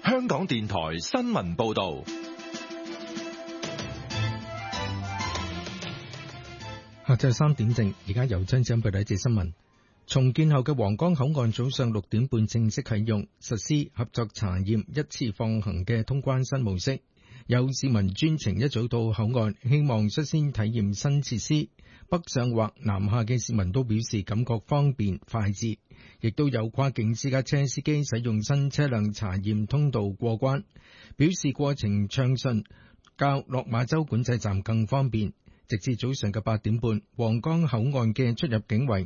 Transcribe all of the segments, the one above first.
香港電台新聞報道。 下晝3點正，而家由張展報第一節新聞。重建後嘅皇崗口岸早上6點半正式啟用，實施合作查驗一次放行嘅通關新模式。有市民專程一早到口岸，希望率先體驗新設施。北上或南下嘅市民都表示感覺方便快捷，亦都有跨境私家車司機使用新車輛查驗通道過關，表示過程暢順，較落馬洲管制站更方便。直至早上嘅8點半，皇崗口岸嘅出入境為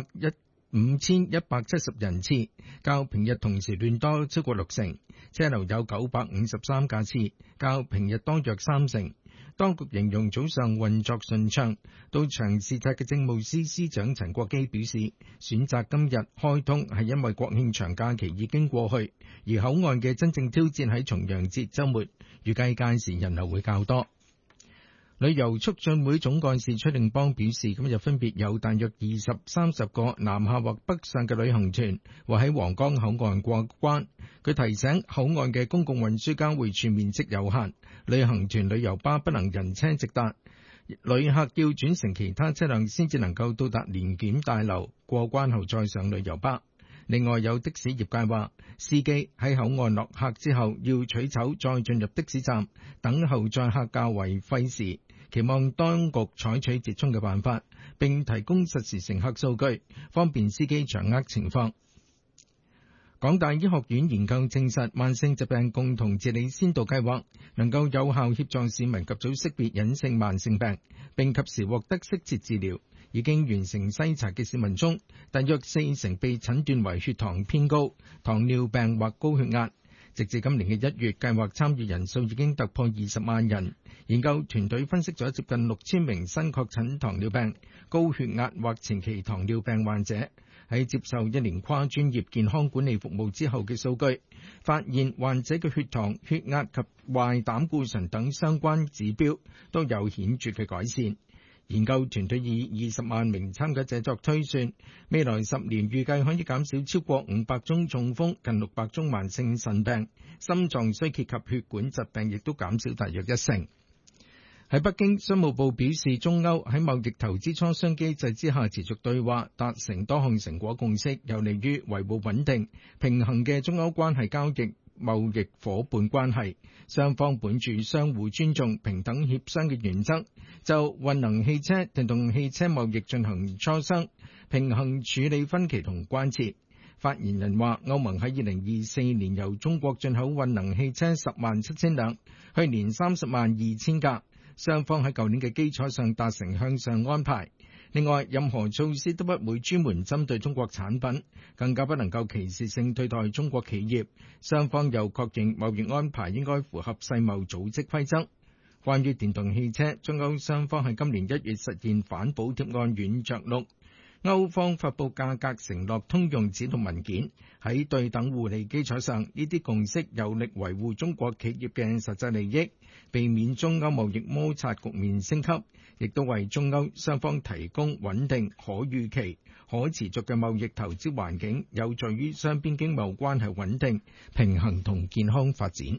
5170人次，較平日同時段多超過60%，車流有953架次，較平日多約30%。當局形容早上運作順暢。到場視察嘅政務司司長陳國基表示，選擇今日開通係因為國慶長假期已經過去，而口岸嘅真正挑戰喺重陽節週末，預計屆時人流會較多。旅遊促進會總幹事崔定邦表示，今日分別有大約20-30個南下或北上嘅旅行團會喺皇崗口岸過關。佢提醒口岸嘅公共運輸交匯處面積有限，旅行團旅遊巴不能人車直達，旅客要轉乘其他車輛先至能夠到達聯檢大樓，過關後再上旅遊巴。另外有的士業界話，司機喺口岸落客之後要取籌再進入的士站等候載客較為費時，期望當局採取折衷嘅辦法，並提供實時乘客數據，方便司機掌握情況。港大醫學院研究證實，慢性疾病共同治理先導計劃能夠有效協助市民及早識別隱性慢性病，並及時獲得適切治療。已經完成篩查嘅市民中，大約40%被診斷為血糖偏高、糖尿病或高血壓。直至今年嘅1月，計劃參與人數已經突破20萬人。研究團隊分析咗接近6000名新確診糖尿病、高血壓或前期糖尿病患者喺接受1年跨專業健康管理服務之後嘅數據，發現患者嘅血糖、血壓及壞膽固醇等相關指標都有顯著嘅改善。研究團隊以20萬名參加者作推算，未來10年預計可以減少超過500宗中風，近600宗慢性腎病、心臟衰竭及血管疾病亦都減少大約1成。喺北京，商務部表示，中歐喺貿易投資磋商機制之下持續對話，達成多項成果共識，有利於維護穩定、平衡嘅中歐關係交易貿易夥伴關係。雙方本住相互尊重、平等協商嘅原則，就運能汽車、電動汽車貿易進行磋商，平衡處理分歧同關切。發言人話，歐盟喺2024年由中國進口運能汽車107000輛，去年302,000架。雙方喺舊年嘅基礎上達成向上安排。另外，任何措施都不會專門針對中國產品，更加不能夠歧視性對待中國企業。雙方又確認貿易安排應該符合世貿組織規則。關於電動汽車，中歐雙方喺今年1月實現反補貼案軟着陸。歐方發布價格承諾通用指導文件，喺對等互利基礎上，呢啲共識有力維護中國企業嘅實際利益，避免中歐貿易摩擦局面升級，亦都為中歐雙方提供穩定、可預期、可持續嘅貿易投資環境，有助於雙邊經貿關係穩定、平衡同健康發展。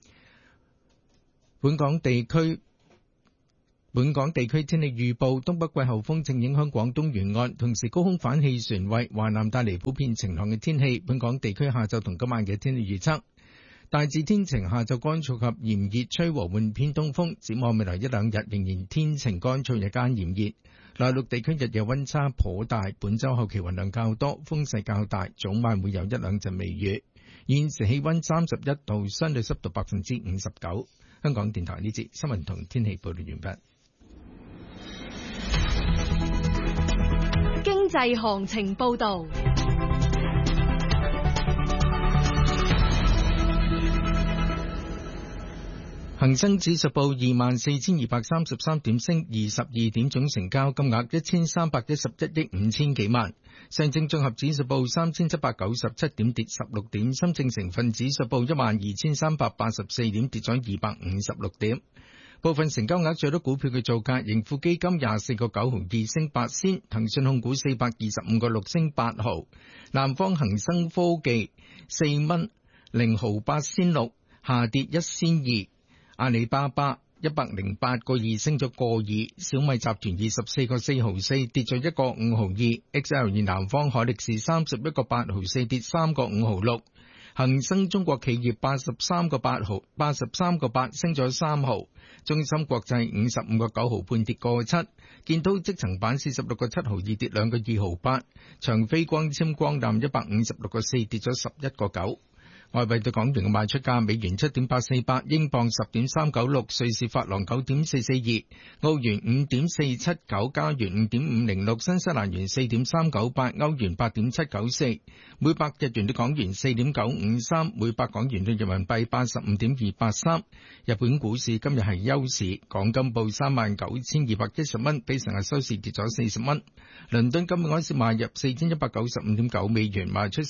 本港地區天氣預報，東北季候風正影響廣東沿岸，同時高空反氣旋為華南帶嚟普遍晴朗嘅天氣。本港地區下晝同今晚嘅天氣預測，大致天晴，下晝乾燥及炎熱，吹和緩偏東風。展望未來1-2日仍然天晴乾燥，日間炎熱。內陸地區日夜溫差頗大，本週後期雲量較多，風勢較大，早晚會有1-2陣微雨。現時氣溫31度，相對濕度59%。香港電台呢節新聞同天氣報道完畢。 經濟行情報道。 恒生指數報24,233點，升22點，總成交金額1311億5千幾萬。上證綜合指數報3797點，跌16點。深證成分指數報12,384點，跌咗256點。部分成交額最多股票嘅造價：盈富基金24個9毫2升8仙，騰訊控股425個6升8毫，南方恒生科技4蚊 0毫8仙6，下跌1仙2。阿里巴巴108個2升咗個2，小米集團24個4毫4跌咗1個5毫2 ，XL 南方海力士31個8毫4跌3個5毫6，恒生中國企業83個8升咗3毫，中芯國際55個9毫半跌個7，建滔積層板46個7毫2跌2個2毫8，長飛光纖光纜156個4跌咗11個9。外幣對港元嘅賣出價：美元7.848，英鎊10.396，瑞士法郎9.442，澳元5.479，加元5.506，新西蘭元4.398，歐元8.794，每百日元對港元4.953，每百港元對人民幣85.283。日本股市今日係休市，港金報39,210蚊，比上日收市跌咗40蚊。倫敦金每盎司買入4195.9美元，賣出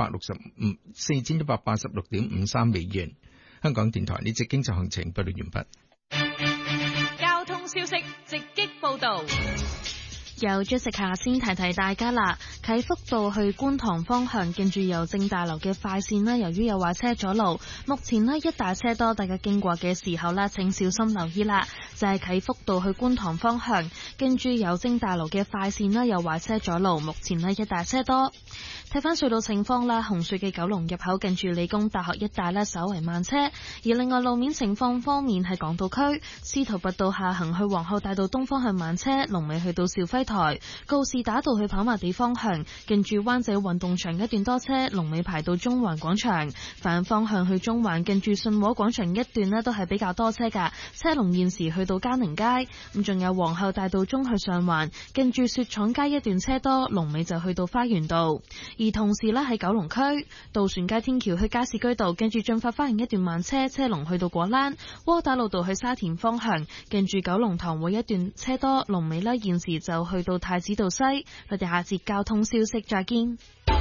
4186.53美元。香港電台呢節經濟行情報道完畢。 交通消息直擊報道。 由朱食下先提提大家啦，啟福道去觀塘方向近住郵政大樓嘅快線啦，由於有壞車阻路，目前呢一大車多，大家經過嘅時候啦，請小心留意啦。就係啟福道去觀塘方向近住郵政大樓嘅快線啦，有壞車阻路，目前呢一大車多。睇翻隧道情況啦，紅隧嘅九龍入口近住理工大學一帶呢，稍為慢車。而另外路面情況方面，喺港島區司徒拔道下行去皇后大道東方向慢車，龍尾去到肇輝台；告士打道去跑馬地方向近住灣仔運動場一段多車，龍尾排到中環廣場。反方向去中環近住信和廣場一段呢，都係比較多車噶，車龍現時去到嘉寧街。咁仲有皇后大道中去上環近住雪廠街一段車多，龍尾就去到花園道。而同時呢，喺九龍區渡船街天橋去加士居道近住駿發花園一段慢車，車龍去到果欄。窩打老道去沙田方向近住九龍塘會一段車多，龍尾呢現時就去到太子道西。我哋下節交通消息再見。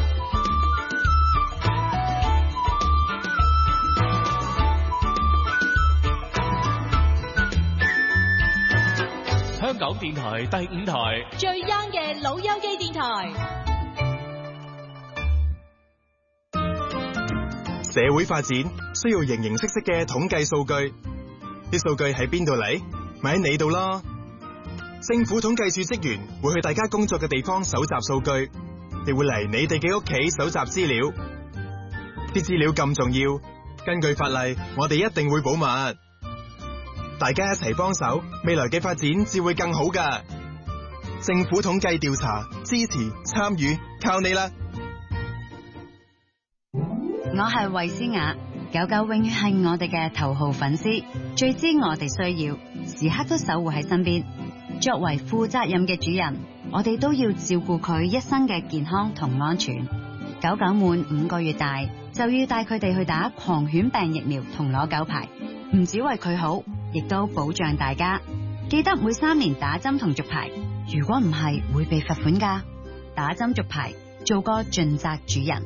香港電台第5台最 young 嘅老友記電台。 社會發展需要形形色色嘅統計數據，啲數據喺邊度嚟？咪喺你度咯。政府統計處職員會去大家工作嘅地方搜集數據，亦會嚟你哋嘅屋企搜集資料。啲資料咁重要，根據法例，我哋一定會保密。大家一齊幫手，未來嘅發展至會更好㗎。政府統計調查，支持參與，靠你啦！ 我係衛詩雅，狗狗永遠係我哋嘅頭號粉絲，最知我哋需要，時刻都守護喺身邊。作為負責任嘅主人，我哋都要照顧佢一生嘅健康同安全。狗狗滿5個月大，就要帶佢哋去打狂犬病疫苗同攞狗牌，唔止為佢好，亦都保障大家。記得每3年打針同續牌，如果唔係會被罰款㗎。打針續牌，做個盡責主人。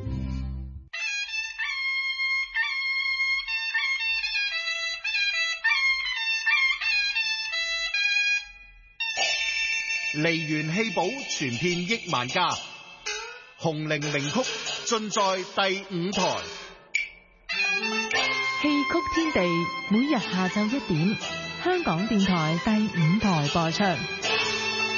梨園戲寶傳遍億萬家，紅伶名曲盡在第5台。 戲曲天地每日下晝1點，香港電台第5台播出。